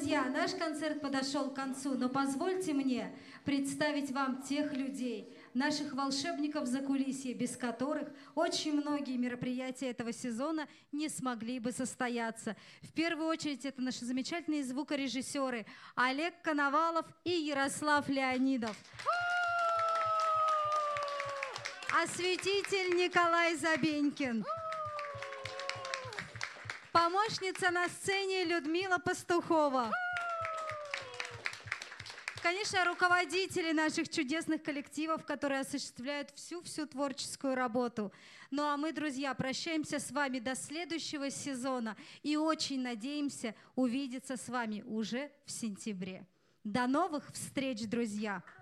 друзья, наш концерт подошел к концу, но позвольте мне представить вам тех людей, наших волшебников закулисья, без которых очень многие мероприятия этого сезона не смогли бы состояться. В первую очередь это наши замечательные звукорежиссеры Олег Коновалов и Ярослав Леонидов. Осветитель Николай Забенькин. Помощница на сцене Людмила Пастухова. Конечно, руководители наших чудесных коллективов, которые осуществляют всю творческую работу. Ну а мы, друзья, прощаемся с вами до следующего сезона и очень надеемся увидеться с вами уже в сентябре. До новых встреч, друзья!